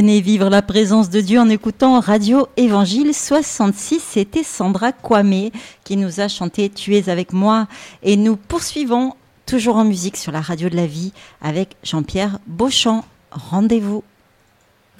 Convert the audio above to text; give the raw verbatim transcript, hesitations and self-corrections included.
Venez vivre la présence de Dieu en écoutant Radio Évangile soixante-six. C'était Sandra Kwame qui nous a chanté « Tu es avec moi ». Et nous poursuivons toujours en musique sur la radio de la vie avec Jean-Pierre Beauchamp. Rendez-vous.